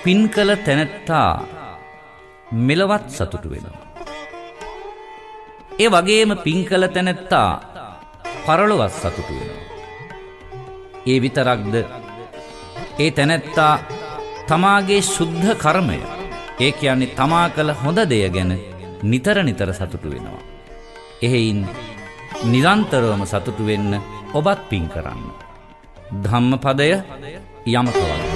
පින් කළ තැනැත්තා මෙලවත් සතුටු වෙනවා. ඒ වගේම පින් කළ තැනැත්තා පරලොවත් සතුටු වෙනවා. ඒ විතරක්ද ඒ තැනැත්තා තමාගේ ශුද්ධ කර්මය, ඒ කියන්නේ තමා කළ හොඳ දෙය ගැන නිතර නිතර සතුටු වෙනවා. එහෙයින් නිරන්තරවම සතුටු වෙන්න ඔබත් පින් කරන්න. ධම්මපදය යමක වගේ.